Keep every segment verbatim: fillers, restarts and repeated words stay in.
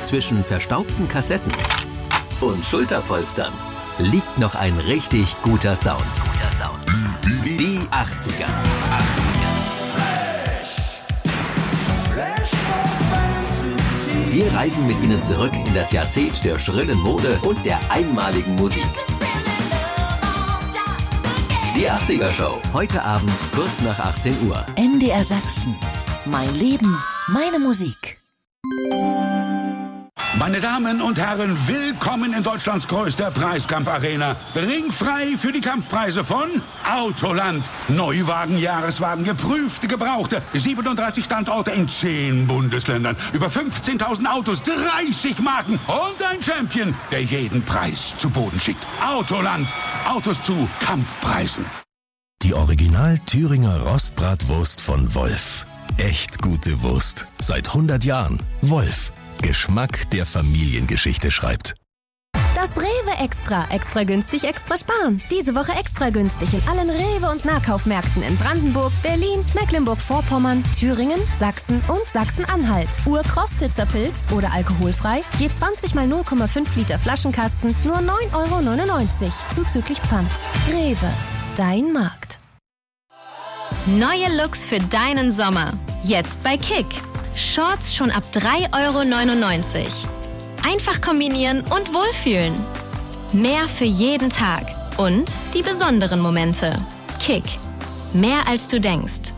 Zwischen verstaubten Kassetten und Schulterpolstern liegt noch ein richtig guter Sound. Guter Sound. Die achtziger. Wir reisen mit Ihnen zurück in das Jahrzehnt der schrillen Mode und der einmaligen Musik. Die achtziger Show. Heute Abend kurz nach achtzehn Uhr. M D R Sachsen. Mein Leben, meine Musik. Meine Damen und Herren, willkommen in Deutschlands größter Preiskampfarena. Ringfrei für die Kampfpreise von Autoland. Neuwagen, Jahreswagen, geprüfte, gebrauchte. siebenunddreißig Standorte in zehn Bundesländern. Über fünfzehntausend Autos, dreißig Marken und ein Champion, der jeden Preis zu Boden schickt. Autoland. Autos zu Kampfpreisen. Die Original Thüringer Rostbratwurst von Wolf. Echt gute Wurst. Seit hundert Jahren. Wolf. Geschmack, der Familiengeschichte schreibt. Das Rewe Extra. Extra günstig, extra sparen. Diese Woche extra günstig in allen Rewe- und Nahkaufmärkten in Brandenburg, Berlin, Mecklenburg-Vorpommern, Thüringen, Sachsen und Sachsen-Anhalt. Urkrostitzer Pilz oder alkoholfrei, je zwanzig mal null Komma fünf Liter Flaschenkasten, nur neun Euro neunundneunzig, zuzüglich Pfand. Rewe, dein Markt. Neue Looks für deinen Sommer. Jetzt bei Kick. Shorts schon ab drei Euro neunundneunzig. Einfach kombinieren und wohlfühlen. Mehr für jeden Tag und die besonderen Momente. Kick. Mehr als du denkst.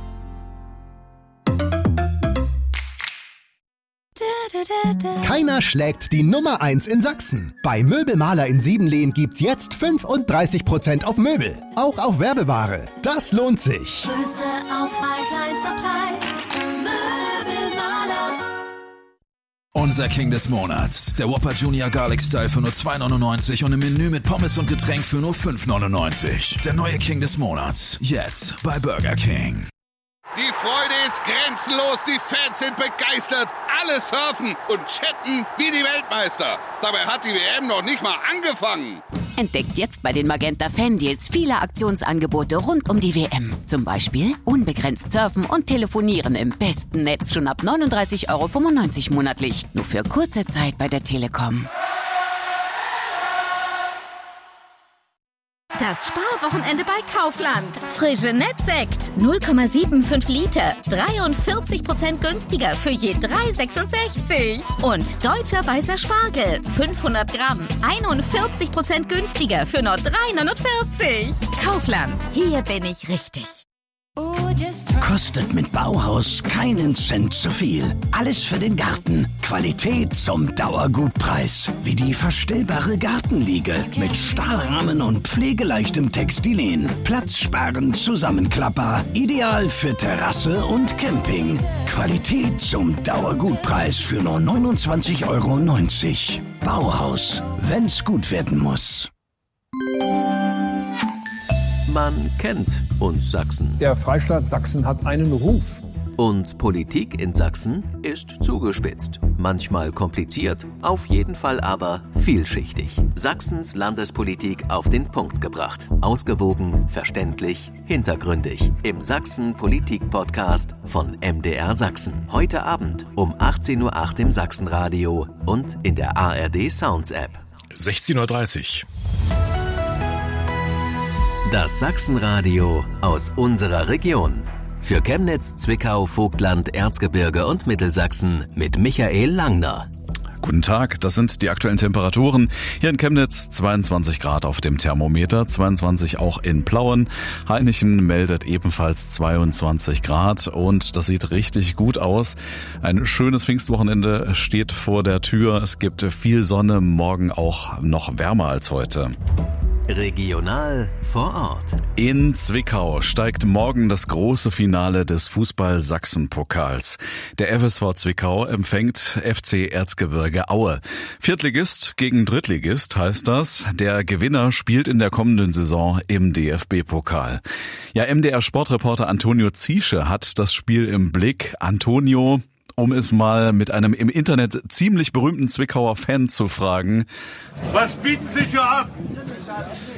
Keiner schlägt die Nummer eins in Sachsen. Bei Möbelmaler in Siebenlehn gibt's jetzt fünfunddreißig Prozent auf Möbel. Auch auf Werbeware. Das lohnt sich. Größte Auswahl, kleinster Preis. Möbelmaler. Unser King des Monats. Der Whopper Junior Garlic Style für nur zwei neunundneunzig und im Menü mit Pommes und Getränk für nur fünf neunundneunzig. Der neue King des Monats. Jetzt bei Burger King. Die Freude ist grenzenlos, die Fans sind begeistert, alle surfen und chatten wie die Weltmeister. Dabei hat die W M noch nicht mal angefangen. Entdeckt jetzt bei den Magenta Fan-Deals viele Aktionsangebote rund um die W M. Zum Beispiel unbegrenzt surfen und telefonieren im besten Netz schon ab neununddreißig Euro fünfundneunzig monatlich. Nur für kurze Zeit bei der Telekom. Das Sparwochenende bei Kaufland. Frische Nettsekt. null Komma fünfundsiebzig Liter. dreiundvierzig Prozent günstiger für je drei Euro sechsundsechzig. Und deutscher weißer Spargel. fünfhundert Gramm. einundvierzig Prozent günstiger für nur drei Euro neunundvierzig. Kaufland. Hier bin ich richtig. Kostet mit Bauhaus keinen Cent zu viel. Alles für den Garten. Qualität zum Dauergutpreis. Wie die verstellbare Gartenliege mit Stahlrahmen und pflegeleichtem Textilien. Platzsparend zusammenklappbar. Ideal für Terrasse und Camping. Qualität zum Dauergutpreis für nur neunundzwanzig Euro neunzig. Bauhaus. Wenn's gut werden muss. Man kennt uns Sachsen. Der Freistaat Sachsen hat einen Ruf. Und Politik in Sachsen ist zugespitzt. Manchmal kompliziert, auf jeden Fall aber vielschichtig. Sachsens Landespolitik auf den Punkt gebracht. Ausgewogen, verständlich, hintergründig. Im Sachsen-Politik-Podcast von M D R Sachsen. Heute Abend um achtzehn Uhr acht im Sachsenradio und in der A R D Sounds App. sechzehn Uhr dreißig. Das Sachsenradio aus unserer Region. Für Chemnitz, Zwickau, Vogtland, Erzgebirge und Mittelsachsen mit Michael Langner. Guten Tag, das sind die aktuellen Temperaturen. Hier in Chemnitz zweiundzwanzig Grad auf dem Thermometer, zweiundzwanzig auch in Plauen. Hainichen meldet ebenfalls zweiundzwanzig Grad und das sieht richtig gut aus. Ein schönes Pfingstwochenende steht vor der Tür. Es gibt viel Sonne, morgen auch noch wärmer als heute. Regional vor Ort. In Zwickau steigt morgen das große Finale des Fußball-Sachsen-Pokals. Der F S V Zwickau empfängt F C Erzgebirge Aue. Viertligist gegen Drittligist heißt das. Der Gewinner spielt in der kommenden Saison im D F B-Pokal. Ja, M D R-Sportreporter Antonio Ziesche hat das Spiel im Blick. Antonio, um es mal mit einem im Internet ziemlich berühmten Zwickauer Fan zu fragen. Was bieten Sie hier ab?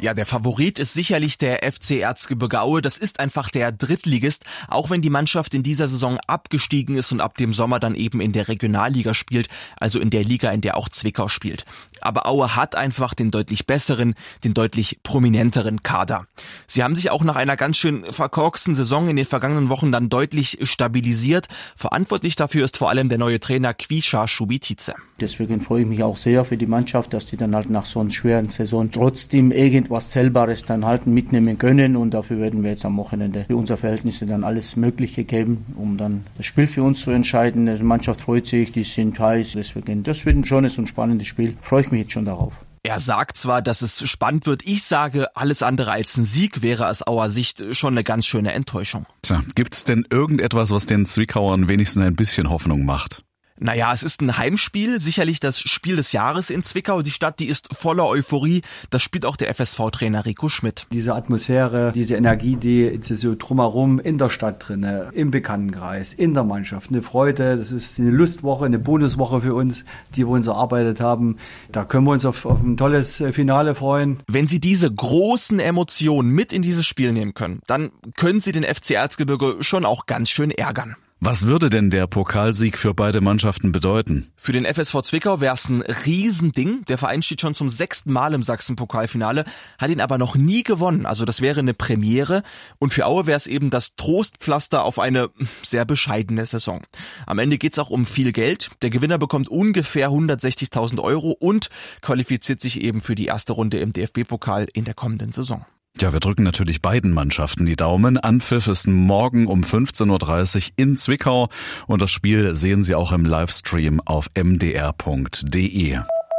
Ja, der Favorit ist sicherlich der F C Erzgebirge Aue. Das ist einfach der Drittligist, auch wenn die Mannschaft in dieser Saison abgestiegen ist und ab dem Sommer dann eben in der Regionalliga spielt, also in der Liga, in der auch Zwickau spielt. Aber Aue hat einfach den deutlich besseren, den deutlich prominenteren Kader. Sie haben sich auch nach einer ganz schön verkorksten Saison in den vergangenen Wochen dann deutlich stabilisiert. Verantwortlich dafür ist vor allem der neue Trainer Kwisha Schubitice. Deswegen freue ich mich auch sehr für die Mannschaft, dass die dann halt nach so einer schweren Saison trotzdem irgendwas Zählbares dann halten, mitnehmen können, und dafür werden wir jetzt am Wochenende für unsere Verhältnisse dann alles Mögliche geben, um dann das Spiel für uns zu entscheiden. Die Mannschaft freut sich, die sind heiß, deswegen, das wird schon so ein spannendes Spiel. Freue ich mich jetzt schon darauf. Er sagt zwar, dass es spannend wird, ich sage, alles andere als ein Sieg wäre aus Auer Sicht schon eine ganz schöne Enttäuschung. Tja, gibt's denn irgendetwas, was den Zwickauern wenigstens ein bisschen Hoffnung macht? Naja, es ist ein Heimspiel, sicherlich das Spiel des Jahres in Zwickau. Die Stadt, die ist voller Euphorie. Das spielt auch der F S V-Trainer Rico Schmidt. Diese Atmosphäre, diese Energie, die ist so drumherum in der Stadt drin, im Bekanntenkreis, in der Mannschaft. Eine Freude, das ist eine Lustwoche, eine Bonuswoche für uns, die wir uns erarbeitet haben. Da können wir uns auf, auf ein tolles Finale freuen. Wenn Sie diese großen Emotionen mit in dieses Spiel nehmen können, dann können Sie den F C Erzgebirge schon auch ganz schön ärgern. Was würde denn der Pokalsieg für beide Mannschaften bedeuten? Für den F S V Zwickau wäre es ein Riesending. Der Verein steht schon zum sechsten Mal im Sachsen-Pokalfinale, hat ihn aber noch nie gewonnen. Also das wäre eine Premiere. Und für Aue wäre es eben das Trostpflaster auf eine sehr bescheidene Saison. Am Ende geht's auch um viel Geld. Der Gewinner bekommt ungefähr hundertsechzigtausend Euro und qualifiziert sich eben für die erste Runde im D F B-Pokal in der kommenden Saison. Ja, wir drücken natürlich beiden Mannschaften die Daumen. Anpfiff ist morgen um fünfzehn Uhr dreißig in Zwickau und das Spiel sehen Sie auch im Livestream auf m d r punkt d e.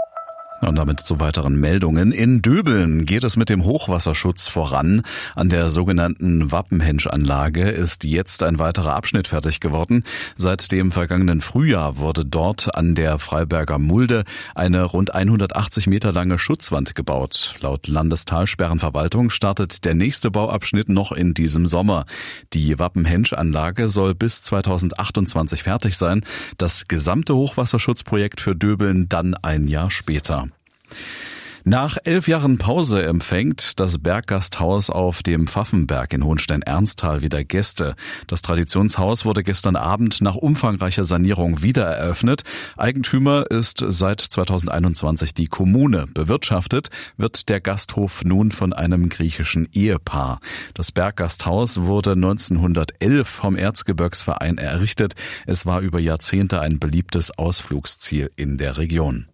Und damit zu weiteren Meldungen. In Döbeln geht es mit dem Hochwasserschutz voran. An der sogenannten Wappenhensch-Anlage ist jetzt ein weiterer Abschnitt fertig geworden. Seit dem vergangenen Frühjahr wurde dort an der Freiberger Mulde eine rund hundertachtzig Meter lange Schutzwand gebaut. Laut Landestalsperrenverwaltung startet der nächste Bauabschnitt noch in diesem Sommer. Die Wappenhensch-Anlage soll bis zweitausendachtundzwanzig fertig sein. Das gesamte Hochwasserschutzprojekt für Döbeln dann ein Jahr später. Nach elf Jahren Pause empfängt das Berggasthaus auf dem Pfaffenberg in Hohenstein-Ernsthal wieder Gäste. Das Traditionshaus wurde gestern Abend nach umfangreicher Sanierung wieder eröffnet. Eigentümer ist seit zweitausendeinundzwanzig die Kommune. Bewirtschaftet wird der Gasthof nun von einem griechischen Ehepaar. Das Berggasthaus wurde neunzehnhundertelf vom Erzgebirgsverein errichtet. Es war über Jahrzehnte ein beliebtes Ausflugsziel in der Region.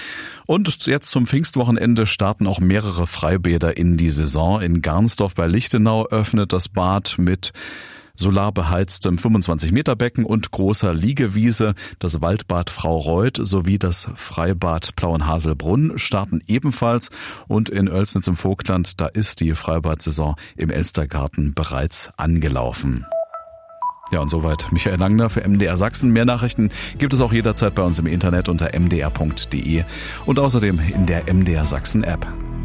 Und jetzt zum Pfingstwochenende starten auch mehrere Freibäder in die Saison. In Garnsdorf bei Lichtenau öffnet das Bad mit solarbeheiztem fünfundzwanzig Meter Becken und großer Liegewiese. Das Waldbad Frau Reuth sowie das Freibad Plauenhaselbrunn starten ebenfalls. Und in Oelsnitz im Vogtland, da ist die Freibad-Saison im Elstergarten bereits angelaufen. Ja, und soweit Michael Langner für M D R Sachsen. Mehr Nachrichten gibt es auch jederzeit bei uns im Internet unter m d r punkt d e und außerdem in der M D R Sachsen App.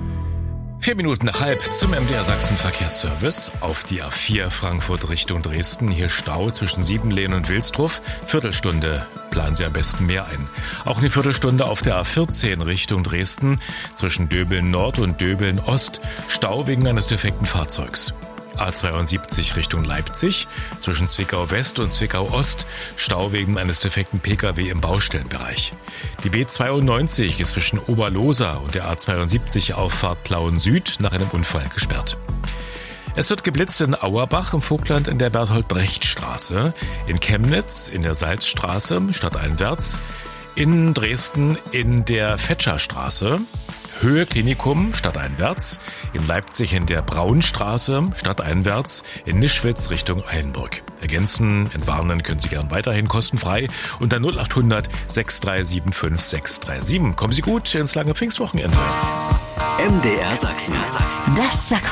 Vier Minuten nach halb zum M D R Sachsen Verkehrsservice. Auf die A vier Frankfurt Richtung Dresden. Hier Stau zwischen Siebenlehn und Wilsdruff. Viertelstunde planen Sie am besten mehr ein. Auch eine Viertelstunde auf der A vierzehn Richtung Dresden. Zwischen Döbeln Nord und Döbeln Ost. Stau wegen eines defekten Fahrzeugs. A zweiundsiebzig Richtung Leipzig, zwischen Zwickau West und Zwickau Ost, Stau wegen eines defekten P K W im Baustellenbereich. Die B zweiundneunzig ist zwischen Oberlosa und der A zweiundsiebzig Auffahrt Plauen Süd nach einem Unfall gesperrt. Es wird geblitzt in Auerbach im Vogtland in der Berthold-Brecht-Straße, in Chemnitz in der Salzstraße stadteinwärts, in Dresden in der Fetscherstraße, Höhe Klinikum stadteinwärts, in Leipzig in der Braunstraße stadteinwärts, in Nischwitz Richtung Eilenburg. Ergänzen, entwarnen können Sie gern weiterhin kostenfrei unter null achthundert sechs drei sieben fünf sechs drei sieben. Kommen Sie gut ins lange Pfingstwochenende. M D R Sachsen. Das Sachsen.